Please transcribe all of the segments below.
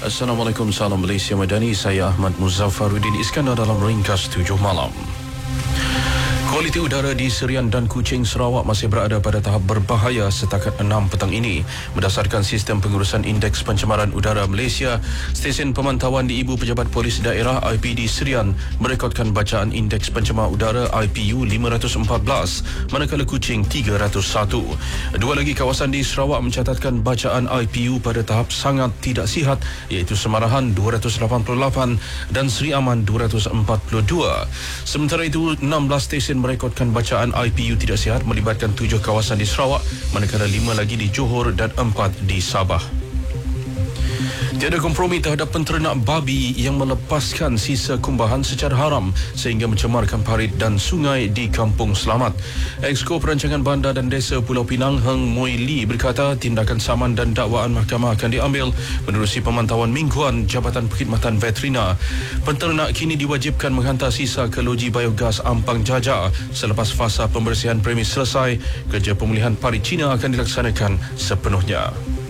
Assalamualaikum, salam Malaysia Madani. Saya Ahmad Muzaffaruddin Iskandar dalam ringkas 7 malam. Kualiti udara di Serian dan Kuching, Sarawak masih berada pada tahap berbahaya setakat 6 petang ini. Berdasarkan Sistem Pengurusan Indeks Pencemaran Udara Malaysia, Stesen Pemantauan di Ibu Pejabat Polis Daerah IPD Serian merekodkan bacaan Indeks Pencemar Udara IPU 514, manakala Kuching 301. Dua lagi kawasan di Sarawak mencatatkan bacaan IPU pada tahap sangat tidak sihat, iaitu Semarahan 288 dan Seri Aman 242. Sementara itu, 16 stesen merekodkan bacaan IPU tidak sihat melibatkan 7 kawasan di Sarawak, manakala 5 lagi di Johor dan 4 di Sabah. Tiada kompromi terhadap penternak babi yang melepaskan sisa kumbahan secara haram sehingga mencemarkan parit dan sungai di Kampung Selamat. Exco Perancangan Bandar dan Desa Pulau Pinang Heng Mui Lee berkata tindakan saman dan dakwaan mahkamah akan diambil menerusi pemantauan mingguan Jabatan Perkhidmatan Veterina. Penternak kini diwajibkan menghantar sisa ke loji biogas Ampang Jaja selepas fasa pembersihan premis selesai. Kerja pemulihan parit Cina akan dilaksanakan sepenuhnya.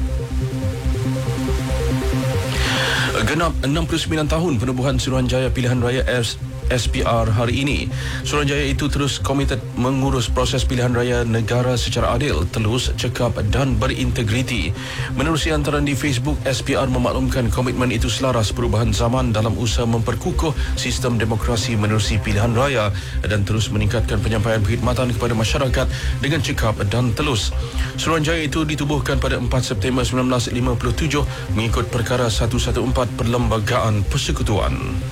Genap 69 tahun penubuhan Suruhanjaya Pilihan Raya SPR hari ini. Suruhanjaya itu terus komited mengurus proses pilihan raya negara secara adil, telus, cekap dan berintegriti. Menerusi hantaran di Facebook, SPR memaklumkan komitmen itu selaras perubahan zaman dalam usaha memperkukuh sistem demokrasi menerusi pilihan raya dan terus meningkatkan penyampaian perkhidmatan kepada masyarakat dengan cekap dan telus. Suruhanjaya itu ditubuhkan pada 4 September 1957 mengikut Perkara 114 Perlembagaan Persekutuan.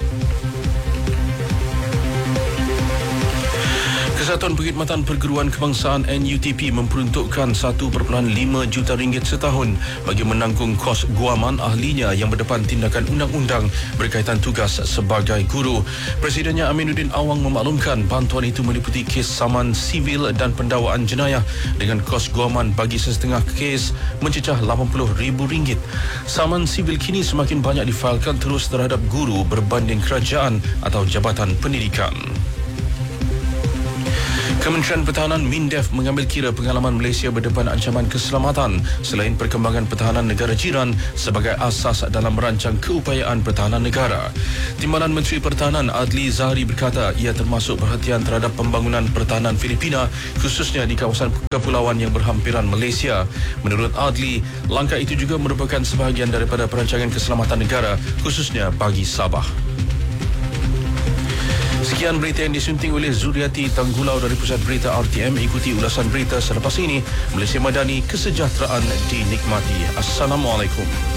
Kesatuan Perkhidmatan Perguruan Kebangsaan NUTP memperuntukkan 1.5 juta ringgit setahun bagi menanggung kos guaman ahlinya yang berdepan tindakan undang-undang berkaitan tugas sebagai guru. Presidennya Aminuddin Awang memaklumkan bantuan itu meliputi kes saman sivil dan pendakwaan jenayah dengan kos guaman bagi sesetengah kes mencecah RM80,000. Saman sivil kini semakin banyak difailkan terus terhadap guru berbanding kerajaan atau jabatan pendidikan. Kementerian Pertahanan MINDEF mengambil kira pengalaman Malaysia berdepan ancaman keselamatan selain perkembangan pertahanan negara jiran sebagai asas dalam merancang keupayaan pertahanan negara. Timbalan Menteri Pertahanan Adli Zahari berkata ia termasuk perhatian terhadap pembangunan pertahanan Filipina khususnya di kawasan kepulauan yang berhampiran Malaysia. Menurut Adli, langkah itu juga merupakan sebahagian daripada perancangan keselamatan negara khususnya bagi Sabah. Sekian berita yang disunting oleh Zuriati Tanggulau dari Pusat Berita RTM. Ikuti ulasan berita selepas ini. Malaysia Madani, kesejahteraan dinikmati. Assalamualaikum.